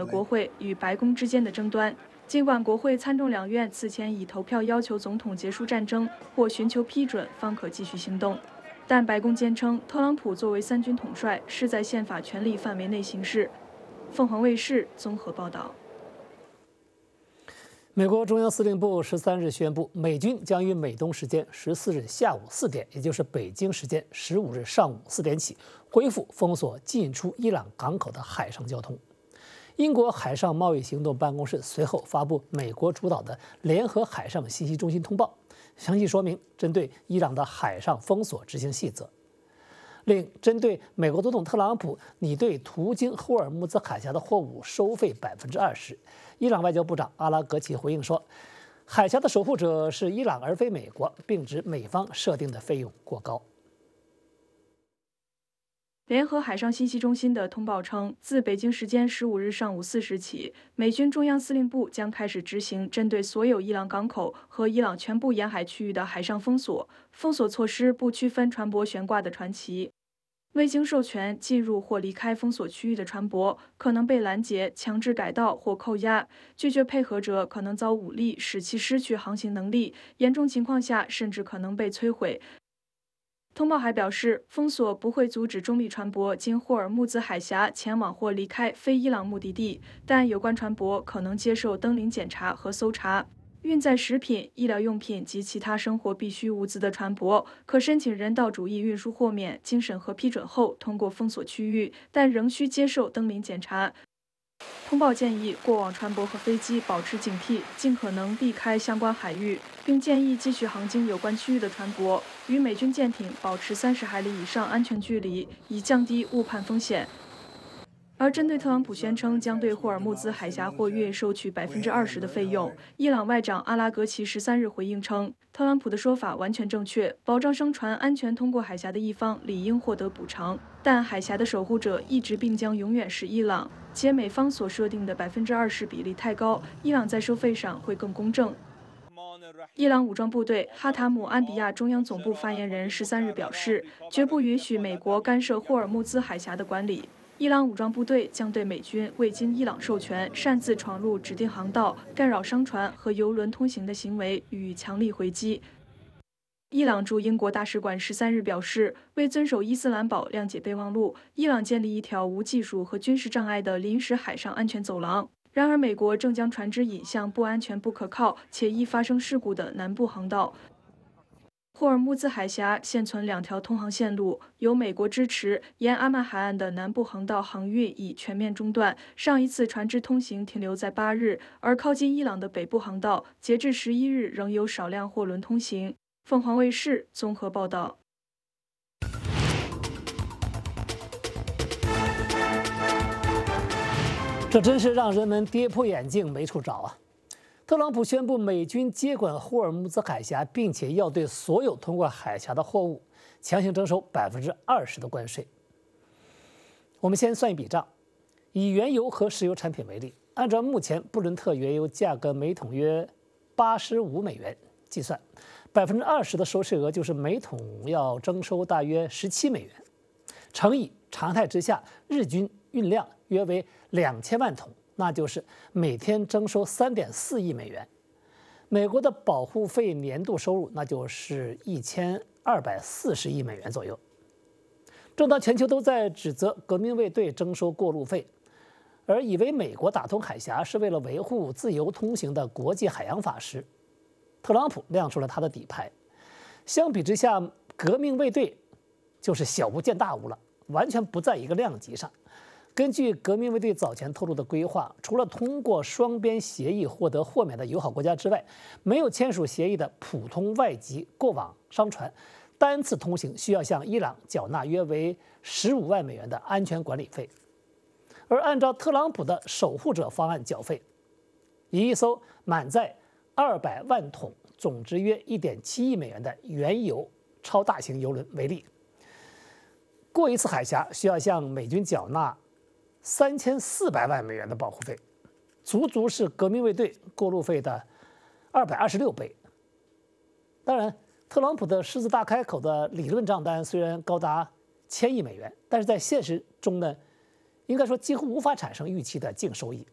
了国会与白宫之间的争端。尽管国会参众两院此前已投票要求总统结束战争或寻求批准方可继续行动，但白宫坚称特朗普作为三军统帅是在宪法权力范围内行事。凤凰卫视综合报道。 美国中央司令部13日宣布，美军将于美东时间14日下午4点，也就是北京时间15日上午4点起，恢复封锁进出伊朗港口的海上交通。英国海上贸易行动办公室随后发布美国主导的联合海上信息中心通报，详细说明针对伊朗的海上封锁执行细则。另针对美国总统特朗普拟对途经霍尔木兹海峡的货物收费20%，伊朗外交部长阿拉格齐回应说，海峡的守护者是伊朗而非美国，并指美方设定的费用过高。 联合海上信息中心的通报称，自北京时间15日上午4时起，美军中央司令部将开始执行针对所有伊朗港口和伊朗全部沿海区域的海上封锁。封锁措施不区分船舶悬挂的船旗，未经授权进入或离开封锁区域的船舶可能被拦截、强制改道或扣押，拒绝配合者可能遭武力使其失去航行能力，严重情况下甚至可能被摧毁。通报还表示，封锁不会阻止中立船舶经霍尔木兹海峡前往或离开非伊朗目的地，但有关船舶可能接受登临检查和搜查。运载食品、医疗用品及其他生活必需物资的船舶可申请人道主义运输豁免，经审核批准后通过封锁区域，但仍需接受登临检查。通报建议过往船舶和飞机保持警惕，尽可能避开相关海域，并建议继续航经有关区域的船舶与美军舰艇保持30海里以上安全距离，以降低误判风险。而针对特朗普宣称将对霍尔木兹海峡货运收取20%的费用，伊朗外长阿拉格齐13日回应称，特朗普的说法完全正确，保障商船安全通过海峡的一方理应获得补偿，但海峡的守护者一直并将永远是伊朗，且美方所设定的20%比例太高，伊朗在收费上会更公正。伊朗武装部队哈塔姆安比亚中央总部发言人13日表示，绝不允许美国干涉霍尔木兹海峡的管理。伊朗武装部队将对美军未经伊朗授权擅自闯入指定航道、干扰商船和油轮通行的行为予以强力回击。伊朗驻英国大使馆13日表示，为遵守伊斯兰堡谅解备忘录，伊朗建立一条无技术和军事障碍的临时海上安全走廊。然而，美国正将船只引向不安全、不可靠且易发生事故的南部航道。霍尔木兹海峡现存2条通航线路，由美国支持，沿阿曼海岸的南部航道航运已全面中断，上一次船只通行停留在8日，而靠近伊朗的北部航道，截至11日仍有少量货轮通行。凤凰卫视综合报道。 这真是让人们跌破眼镜，没处找啊！特朗普宣布美军接管霍尔木兹海峡，并且要对所有通过海峡的货物强行征收20%的关税。我们先算一笔账，以原油和石油产品为例，按照目前布伦特原油价格每桶约85美元计算，20%的收税额就是每桶要征收大约17美元，乘以常态之下日均运量约为2000万桶。那就是每天征收3.4亿美元，美国的保护费年度收入那就是1240亿美元左右。正当全球都在指责革命卫队征收过路费，而以为美国打通海峡是为了维护自由通行的国际海洋法时，特朗普亮出了他的底牌。相比之下，革命卫队就是小巫见大巫了，完全不在一个量级上。根据革命卫队早前透露的规划，除了通过双边协议获得豁免的友好国家之外，没有签署协议的普通外籍过往商船，单次通行需要向伊朗缴纳约为15万美元的安全管理费。而按照特朗普的守护者方案缴费，以一艘满载200万桶、总值约1.7亿美元的原油超大型油轮为例，过一次海峡需要向美军缴纳3400万美元的保护费，足足是革命卫队过路费的226倍。当然，特朗普的狮子大开口的理论账单虽然高达1000亿美元，但是在现实中呢，应该说几乎无法产生预期的净收益。